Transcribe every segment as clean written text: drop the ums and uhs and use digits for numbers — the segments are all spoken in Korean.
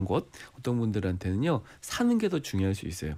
것, 어떤 분들한테는요 사는 게 더 중요할 수 있어요.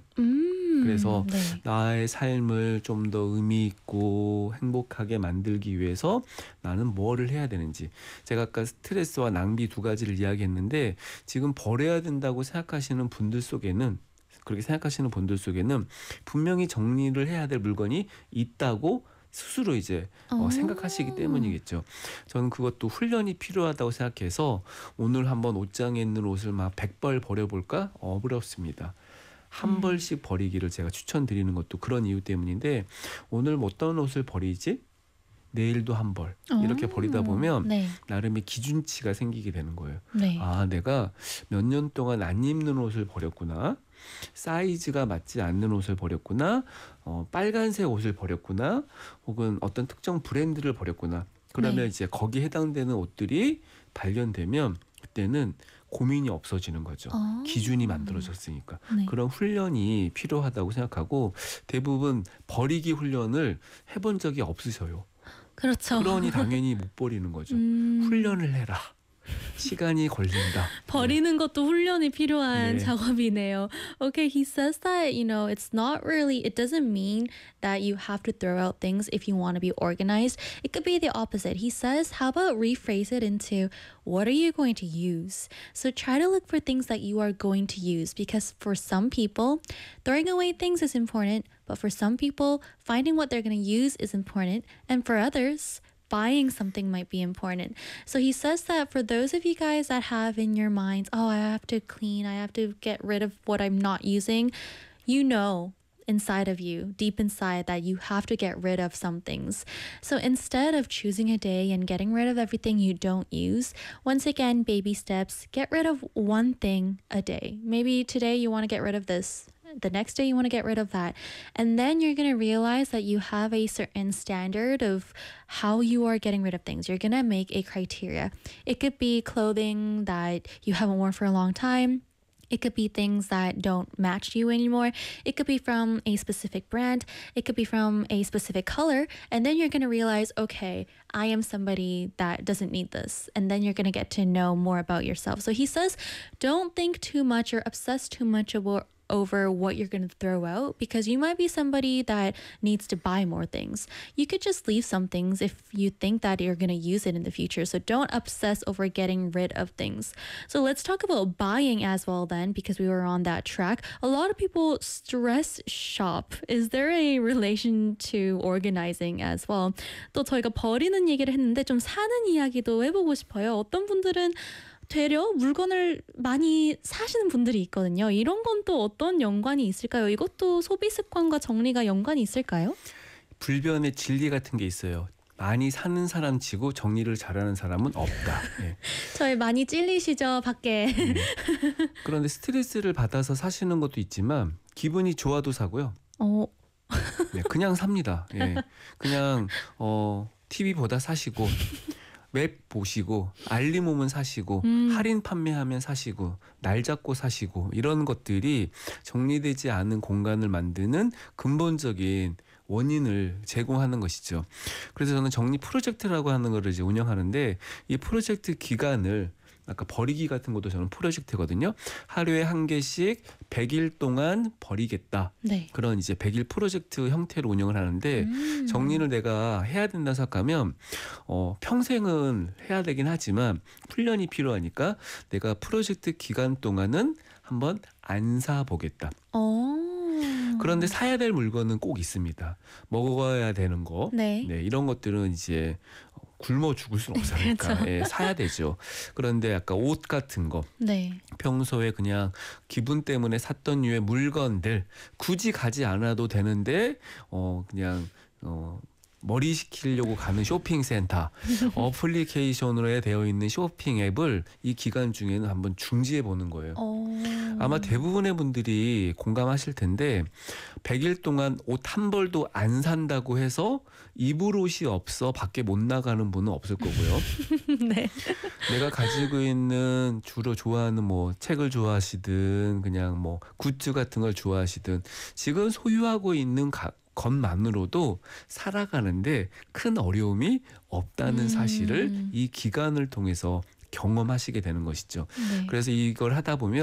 그래서 네. 나의 삶을 좀 더 의미 있고 행복하게 만들기 위해서 나는 뭐를 해야 되는지, 제가 아까 스트레스와 낭비 두 가지를 이야기했는데, 지금 버려야 된다고 생각하시는 분들 속에는, 그렇게 생각하시는 분들 속에는 분명히 정리를 해야 될 물건이 있다고 스스로 이제 생각하시기 때문이겠죠. 저는 그것도 훈련이 필요하다고 생각해서 오늘 한번 옷장에 있는 옷을 막 100벌 버려볼까? 어렵습니다. 한 벌씩 버리기를 제가 추천드리는 것도 그런 이유 때문인데, 오늘 뭐 어떤 옷을 버리지? 내일도 한 벌. 이렇게 버리다 보면 네. 나름의 기준치가 생기게 되는 거예요. 네. 아, 내가 몇 년 동안 안 입는 옷을 버렸구나. 사이즈가 맞지 않는 옷을 버렸구나. 빨간색 옷을 버렸구나. 혹은 어떤 특정 브랜드를 버렸구나. 그러면 네. 이제 거기에 해당되는 옷들이 발견되면 그때는 고민이 없어지는 거죠. 기준이 만들어졌으니까. 네. 그런 훈련이 필요하다고 생각하고, 대부분 버리기 훈련을 해본 적이 없으셔요. 그렇죠. 그러니 당연히 못 버리는 거죠. 훈련을 해라. 시간이 걸린다. 버리는 것도 훈련이 필요한 네. 작업이네요. Okay, he says that, it's not really, it doesn't mean that you have to throw out things if you want to be organized. It could be the opposite. He says, how about rephrase it into, what are you going to use? So try to look for things that you are going to use, because for some people, throwing away things is important, but for some people, finding what they're going to use is important, and for others, buying something might be important. So he says that for those of you guys that have in your minds, oh, I have to clean, I have to get rid of what I'm not using, you know inside of you, deep inside, that you have to get rid of some things. So instead of choosing a day and getting rid of everything you don't use, once again, baby steps, get rid of one thing a day. Maybe today you want to get rid of this. The next day you want to get rid of that. And then you're going to realize that you have a certain standard of how you are getting rid of things. You're going to make a criteria. It could be clothing that you haven't worn for a long time. It could be things that don't match you anymore. It could be from a specific brand. It could be from a specific color. And then you're going to realize, okay, I am somebody that doesn't need this. And then you're going to get to know more about yourself. So he says, don't think too much or obsess too much over what you're going to throw out, because you might be somebody that needs to buy more things. You could just leave some things if you think that you're going to use it in the future. So don't obsess over getting rid of things. So let's talk about buying as well then, because we were on that track. A lot of people stress shop. Is there a relation to organizing as well? 또 저희가 버리는 얘기를 했는데 좀 사는 이야기도 해보고 싶어요. 어떤 분들은 되려 물건을 많이 사시는 분들이 있거든요. 이런 건 또 어떤 연관이 있을까요? 이것도 소비 습관과 정리가 연관이 있을까요? 불변의 진리 같은 게 있어요. 많이 사는 사람 치고 정리를 잘하는 사람은 없다. 네. 저희 많이 찔리시죠, 밖에. 그런데 스트레스를 받아서 사시는 것도 있지만 기분이 좋아도 사고요. 네, 그냥 삽니다. 예. 그냥 TV 보다 사시고, 웹 보시고, 알림 오면 사시고, 할인 판매하면 사시고, 날 잡고 사시고, 이런 것들이 정리되지 않은 공간을 만드는 근본적인 원인을 제공하는 것이죠. 그래서 저는 정리 프로젝트라고 하는 거를 이제 운영하는데, 이 프로젝트 기간을, 아까 버리기 같은 것도 저는 프로젝트거든요. 하루에 한 개씩 100일 동안 버리겠다. 네. 그런 이제 100일 프로젝트 형태로 운영을 하는데, 정리를 내가 해야 된다 생각하면 평생은 해야 되긴 하지만 훈련이 필요하니까 내가 프로젝트 기간 동안은 한번 안 사보겠다. 그런데 사야 될 물건은 꼭 있습니다. 먹어야 되는 거. 네. 이런 것들은 이제 굶어 죽을 수는 없으니까 그렇죠. 예, 사야 되죠. 그런데 아까 옷 같은 거, 네. 평소에 그냥 기분 때문에 샀던 류의 물건들 굳이 가지 않아도 되는데 그냥 머리 식히려고 가는 쇼핑센터, 어플리케이션으로 되어 있는 쇼핑 앱을 이 기간 중에는 한번 중지해 보는 거예요. 아마 대부분의 분들이 공감하실 텐데, 100일 동안 옷 한 벌도 안 산다고 해서 입을 옷이 없어 밖에 못 나가는 분은 없을 거고요. 네. 내가 가지고 있는 주로 좋아하는 뭐 책을 좋아하시든 그냥 뭐 굿즈 같은 걸 좋아하시든 지금 소유하고 있는 것만으로도 살아가는데 큰 어려움이 없다는 사실을 이 기간을 통해서 경험하시게 되는 것이죠. 네. 그래서 이걸 하다 보면